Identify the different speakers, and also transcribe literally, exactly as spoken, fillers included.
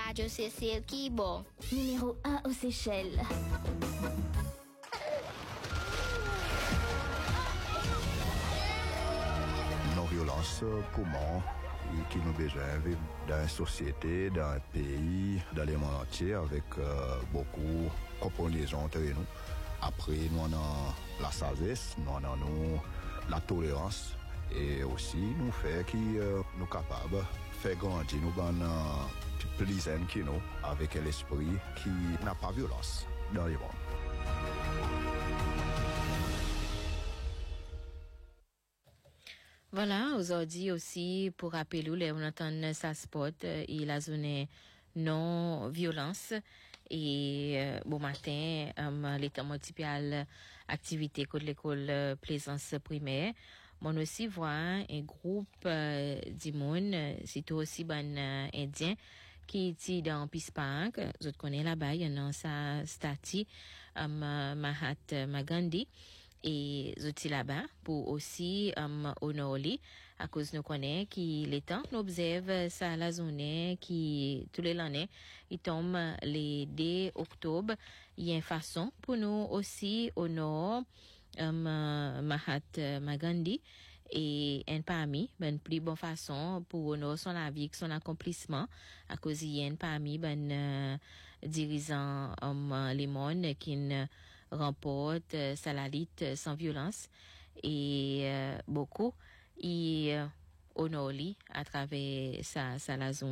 Speaker 1: Radio Cécile qui bon.
Speaker 2: Numéro un aux Seychelles.
Speaker 3: Non-violence pour moi, qui nous besoin vivre dans une société, dans un pays, dans le monde entier, avec euh, beaucoup de combinaisons entre nous. Après, nous avons la sagesse, nous avons la tolérance et aussi nous fait qui euh, nous capables de faire grandir nous dans un plaisir qui nous avec l'esprit qui n'a pas de violence dans le monde.
Speaker 4: Voilà, aujourd'hui aussi, pour rappeler, on entend ça spot et la zone non-violence. Et euh, bon matin, um, l'état multiple activité contre l'école euh, Plaisance primaire. Mon aussi voit un groupe euh, d'immunes, c'est aussi ben euh, indien qui est dans Pispark. Vous connaissez là-bas, il y a sa statue um, Mahatma Gandhi. Et zouti là-bas pour aussi um, honorer à cause nous connaît qui les temps nous observe ça la zone qui tous les l'année il tombe les deux octobre il y a une façon pour nous aussi honorer um, Mahatma Gandhi et un parmi ben plus bonne façon pour honorer son vie son accomplissement à cause il y a un parmi ben euh, dirigeant um, les mondes qui ne remporte euh, Salalite sans violence et euh, beaucoup et euh, honore à travers sa sa la zone